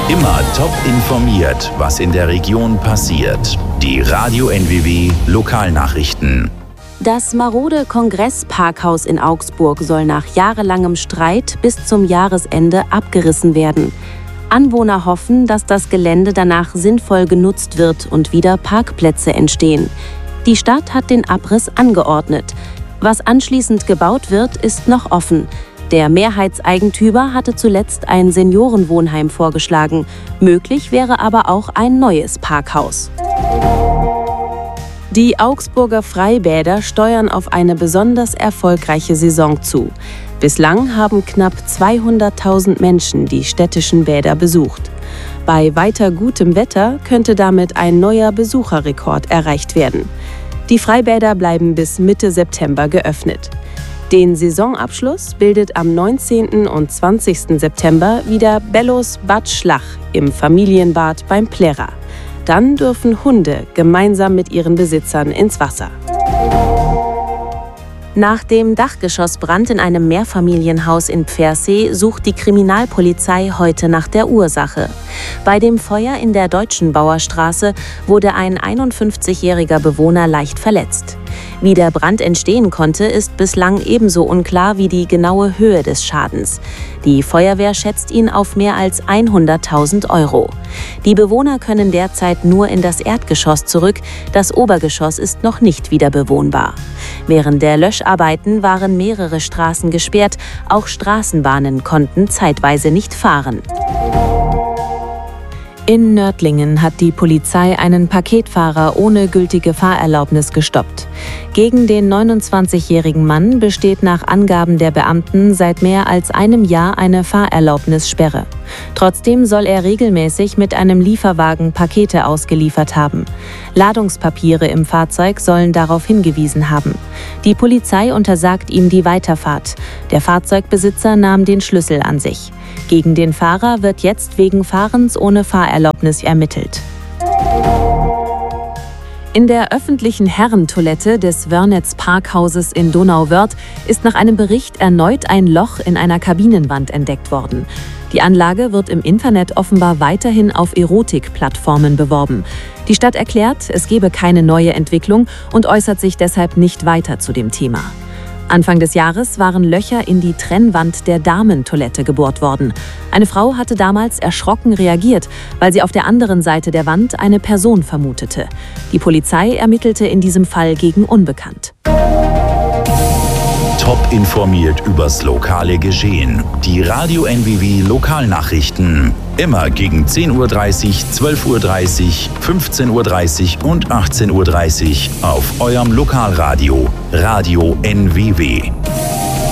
Immer top informiert, was in der Region passiert. Die Radio NWW Lokalnachrichten. Das marode Kongressparkhaus in Augsburg soll nach jahrelangem Streit bis zum Jahresende abgerissen werden. Anwohner hoffen, dass das Gelände danach sinnvoll genutzt wird und wieder Parkplätze entstehen. Die Stadt hat den Abriss angeordnet. Was anschließend gebaut wird, ist noch offen. Der Mehrheitseigentümer hatte zuletzt ein Seniorenwohnheim vorgeschlagen. Möglich wäre aber auch ein neues Parkhaus. Die Augsburger Freibäder steuern auf eine besonders erfolgreiche Saison zu. Bislang haben knapp 200.000 Menschen die städtischen Bäder besucht. Bei weiter gutem Wetter könnte damit ein neuer Besucherrekord erreicht werden. Die Freibäder bleiben bis Mitte September geöffnet. Den Saisonabschluss bildet am 19. und 20. September wieder Bellos Bad Schlach im Familienbad beim Plärrer. Dann dürfen Hunde gemeinsam mit ihren Besitzern ins Wasser. Nach dem Dachgeschossbrand in einem Mehrfamilienhaus in Pfersee sucht die Kriminalpolizei heute nach der Ursache. Bei dem Feuer in der Deutschenbauer Straße wurde ein 51-jähriger Bewohner leicht verletzt. Wie der Brand entstehen konnte, ist bislang ebenso unklar wie die genaue Höhe des Schadens. Die Feuerwehr schätzt ihn auf mehr als 100.000 €. Die Bewohner können derzeit nur in das Erdgeschoss zurück, das Obergeschoss ist noch nicht wieder bewohnbar. Während der Löscharbeiten waren mehrere Straßen gesperrt, auch Straßenbahnen konnten zeitweise nicht fahren. In Nördlingen hat die Polizei einen Paketfahrer ohne gültige Fahrerlaubnis gestoppt. Gegen den 29-jährigen Mann besteht nach Angaben der Beamten seit mehr als einem Jahr eine Fahrerlaubnissperre. Trotzdem soll er regelmäßig mit einem Lieferwagen Pakete ausgeliefert haben. Ladungspapiere im Fahrzeug sollen darauf hingewiesen haben. Die Polizei untersagt ihm die Weiterfahrt. Der Fahrzeugbesitzer nahm den Schlüssel an sich. Gegen den Fahrer wird jetzt wegen Fahrens ohne Fahrerlaubnis ermittelt. In der öffentlichen Herrentoilette des Wörnitz Parkhauses in Donauwörth ist nach einem Bericht erneut ein Loch in einer Kabinenwand entdeckt worden. Die Anlage wird im Internet offenbar weiterhin auf Erotikplattformen beworben. Die Stadt erklärt, es gebe keine neue Entwicklung und äußert sich deshalb nicht weiter zu dem Thema. Anfang des Jahres waren Löcher in die Trennwand der Damentoilette gebohrt worden. Eine Frau hatte damals erschrocken reagiert, weil sie auf der anderen Seite der Wand eine Person vermutete. Die Polizei ermittelte in diesem Fall gegen Unbekannt. Top informiert übers lokale Geschehen. Die Radio NWW Lokalnachrichten. Immer gegen 10:30 Uhr, 12:30 Uhr, 15:30 Uhr und 18:30 Uhr auf eurem Lokalradio. Radio NWW.